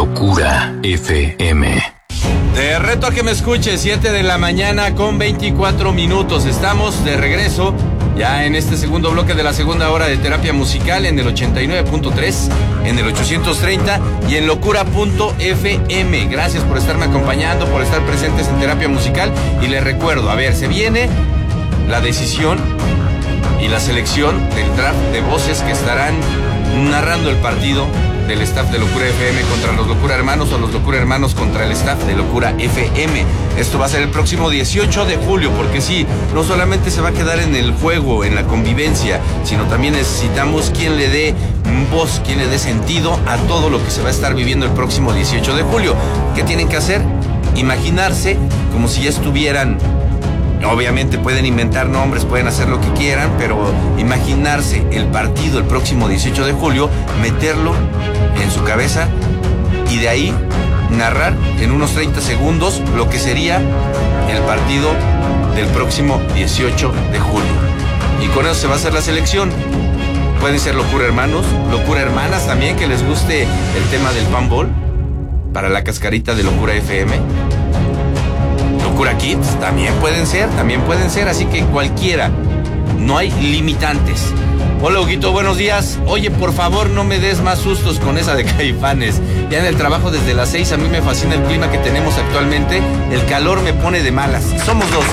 Locura FM. Te reto a que me escuches, 7 de la mañana con 24 minutos. Estamos de regreso ya en este segundo bloque de la segunda hora de terapia musical en el 89.3, en el 830 y en locura.fm. Gracias por estarme acompañando, por estar presentes en terapia musical. Y les recuerdo, a ver, se viene la decisión y la selección del draft de voces que estarán narrando el partido del staff de Locura FM contra los Locura Hermanos, o los Locura Hermanos contra el staff de Locura FM. Esto va a ser el próximo 18 de julio, porque sí, no solamente se va a quedar en el juego, en la convivencia, sino también necesitamos quien le dé voz, quien le dé sentido a todo lo que se va a estar viviendo el próximo 18 de julio. ¿Qué tienen que hacer? Imaginarse como si ya estuvieran. Obviamente pueden inventar nombres, pueden hacer lo que quieran, pero imaginarse el partido el próximo 18 de julio, meterlo en su cabeza y de ahí narrar en unos 30 segundos lo que sería el partido del próximo 18 de julio. Y con eso se va a hacer la selección. Pueden ser Locura Hermanos, Locura Hermanas también, que les guste el tema del panball, para la cascarita de Locura FM. Locura Kids también pueden ser, así que cualquiera, no hay limitantes. Hola, Huguito, buenos días. Oye, por favor, no me des más sustos con esa de Caifanes. Ya en el trabajo desde las 6, a mí me fascina el clima que tenemos actualmente. El calor me pone de malas. Somos dos.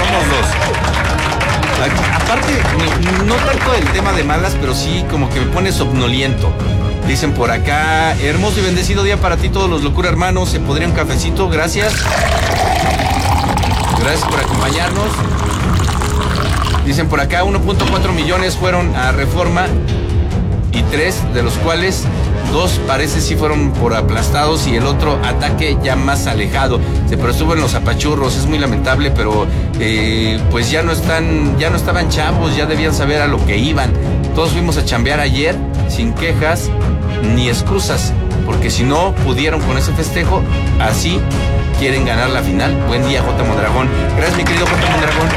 Aparte, no tanto el tema de malas, pero sí como que me pone somnoliento. Dicen por acá, hermoso y bendecido día para ti, todos los Locura Hermanos. ¿Se podría un cafecito? Gracias. Gracias por acompañarnos. Dicen por acá, 1.4 millones fueron a Reforma y 3 de los cuales 2 parece sí fueron por aplastados y el otro ataque ya más alejado. Pero estuvo en los apachurros, es muy lamentable, pero pues ya no estaban chavos, ya debían saber a lo que iban. Todos fuimos a chambear ayer sin quejas ni excusas, porque si no pudieron con ese festejo, así quieren ganar la final. Buen día, J. Mondragón. Gracias, mi querido J. Mondragón.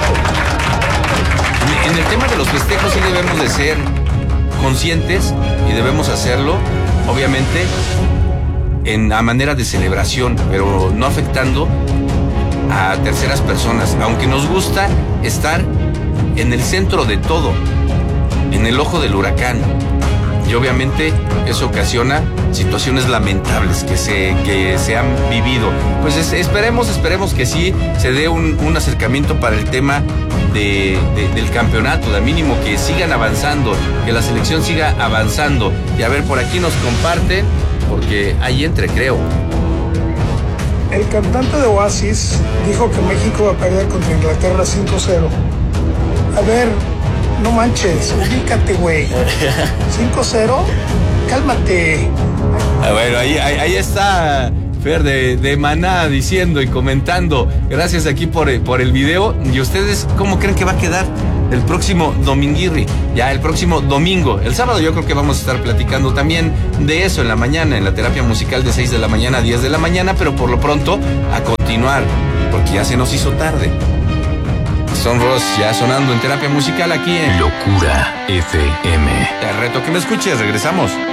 En el tema de los festejos sí debemos de ser conscientes y debemos hacerlo, obviamente, a manera de celebración, pero no afectando a terceras personas. Aunque nos gusta estar en el centro de todo, en el ojo del huracán. Y obviamente eso ocasiona situaciones lamentables que se han vivido. Pues esperemos que sí se dé un acercamiento para el tema del campeonato, de mínimo que sigan avanzando, que la selección siga avanzando. Y a ver, por aquí nos comparten, porque hay creo. El cantante de Oasis dijo que México va a perder contra Inglaterra 5-0. A ver, no manches, ubícate, güey. 5-0, cálmate. Bueno, ahí está Fer de Maná diciendo y comentando. Gracias aquí por el video. ¿Y ustedes cómo creen que va a quedar el próximo dominguirri? Ya el próximo domingo. El sábado yo creo que vamos a estar platicando también de eso en la mañana, en la terapia musical de 6 de la mañana a 10 de la mañana, pero por lo pronto a continuar, porque ya se nos hizo tarde. Son Ross ya sonando en terapia musical aquí en Locura FM. Te reto que me escuches, regresamos.